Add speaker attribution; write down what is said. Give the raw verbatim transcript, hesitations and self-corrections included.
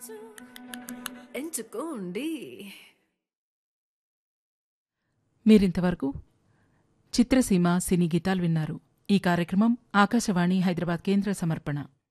Speaker 1: ఎంచుకోండి.
Speaker 2: మీరింతవరకు చిత్రసీమ సినీ గీతాలు విన్నారు. ఈ కార్యక్రమం ఆకాశవాణి హైదరాబాద్ కేంద్ర సమర్పణ.